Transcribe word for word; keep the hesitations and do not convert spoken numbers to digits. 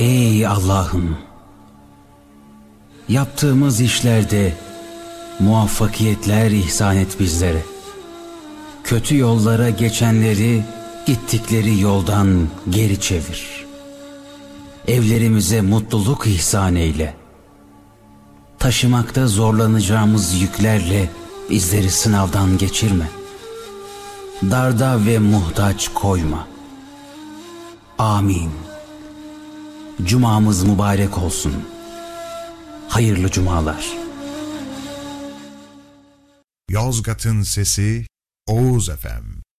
Ey Allah'ım! Yaptığımız işlerde muvaffakiyetler ihsan et bizlere. Kötü yollara geçenleri gittikleri yoldan geri çevir. Evlerimize mutluluk ihsan eyle. Taşımakta zorlanacağımız yüklerle bizleri sınavdan geçirme. Darda ve muhtaç koyma. Amin. Cumamız mübarek olsun. Hayırlı cumalar. Yozgat'ın Sesi Oğuz Efem.